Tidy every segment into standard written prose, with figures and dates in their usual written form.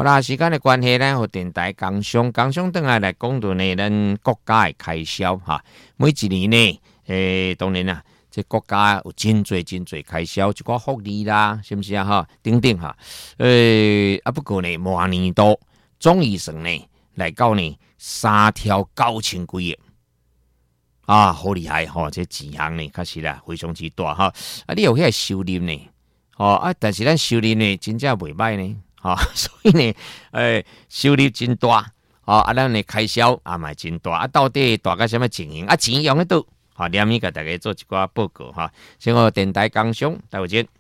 好啦，时间的关系呢，和电台工商回来讲到呢，咱国家的开销哈。每一年呢，当然啦，这国家有真侪开销，一寡福利啦，是不是啊？哈，等等哈。不过呢，明年度总预算呢，来到呢3条9000几亿。啊，好厉害哈！这钱项呢，确实啦，非常之大哈。你有遐收入呢？但是咱收入呢，真正袂歹呢。所以呢，收入真大，咱的开销也嘛真大，到底大到什么情形？钱用得到，连咪给大家做一寡报告哈。先和电台工商，待会见。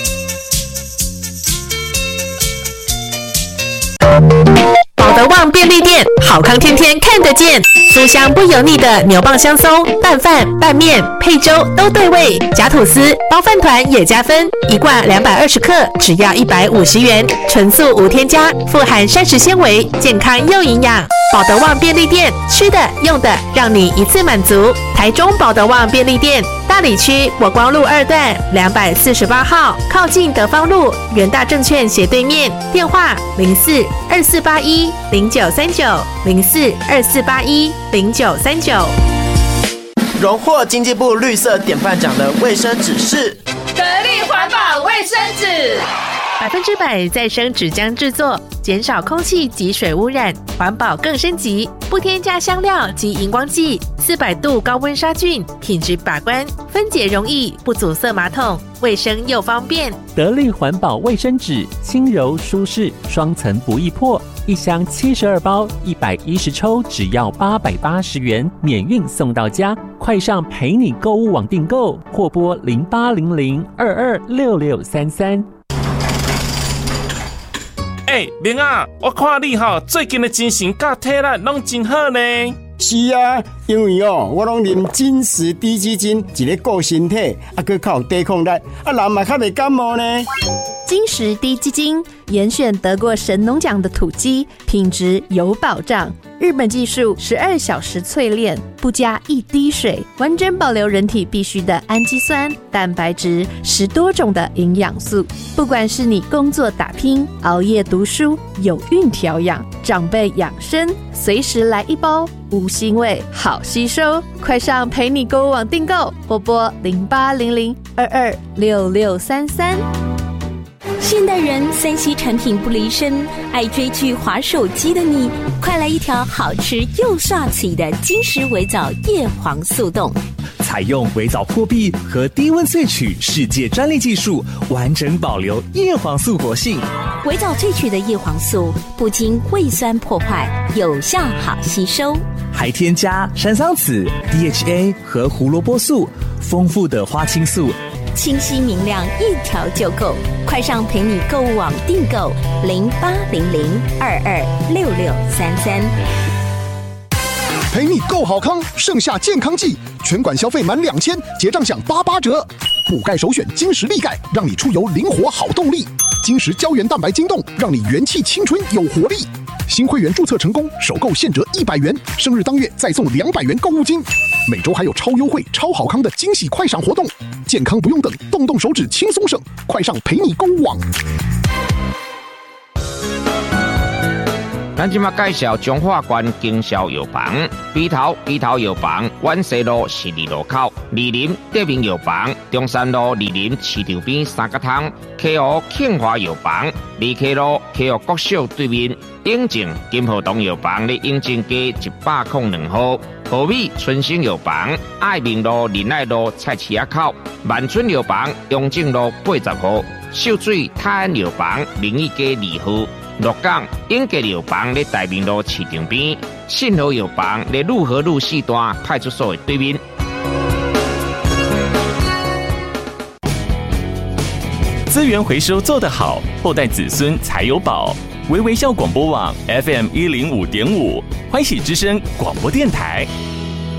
保德旺便利店，好康天天看得见，酥香不油腻的牛蒡香松，拌饭、拌面、配粥都对味，夹吐司、包饭团也加分，一罐220克，只要150元，纯素无添加，富含膳食纤维，健康又营养。保德旺便利店，吃的用的让你一次满足。台中保德旺便利店，大里区国光路2段248号，靠近德芳路元大证券斜对面，电话04-2481-0939，04-2481-0939。 荣获经济部绿色典范奖的卫生纸是得力环保卫生纸 ，100%再生纸浆制作，减少空气及水污染，环保更升级，不添加香料及荧光剂，400度高温杀菌，品质把关，分解容易，不阻塞马桶，卫生又方便。 得力环保卫生纸，轻柔舒适，双层不易破，一箱72包，110抽，只要880元，免运送到家。快上陪你购物网订购，或拨0800226633。 明啊，我看你最近的精神甲体力拢真好呢。 是啊，因为我拢啉金石低基金，一个顾身体，还靠有抵抗力，人嘛较袂感冒呢。 金石低基金严选得过神农奖的土鸡，品质有保障。日本技术12小时淬炼，不加一滴水，完整保留人体必需的氨基酸、蛋白质，10多种的营养素。不管是你工作打拼、熬夜读书、有孕调养、长辈养生，随时来一包，无腥味，好吸收。快上陪你购物网订购，或拨0800226633。 现代人3C 产品不离身，爱追剧滑手机的你，快来一条好吃又帅气的金石微藻叶黄素冻。 采用微藻破壁和低温萃取世界专利技术，完整保留叶黄素活性。 微藻萃取的叶黄素不经胃酸破坏，有效好吸收， 还添加山桑子、DHA 和胡萝卜素，丰富的花青素， 清晰明亮，一条就够。快上陪你购物网订购0800226633。 陪你购好康，盛夏健康季，全馆消费满2000，结账享88折。补钙首选金石力钙，让你出游灵活好动力。金石胶原蛋白晶冻，让你元气青春有活力。新会员注册成功，首购现折100元，生日当月再送200元购物金。每周还有超优惠、超好康的惊喜快闪活动，健康不用等，动动手指轻松省。快上陪你购物网。 咱今麦介绍中华关经销药房，北投药房，万西路12路口，二林德明药房，中山路二林市场边三角汤，溪湖庆华药房，二溪路溪湖国小对面，永靖金河东药房咧永靖街102号，和美春兴药房，爱民路仁爱路菜市仔口，万春药房永靖路80号，秀水泰安药房明义街2号。鹿港永吉药房咧大明路市场边，信和药房咧路和路4段派出所的对面。 资源回收做得好，后代子孙才有宝。微微笑广播网 FM105.5，欢喜之声广播电台。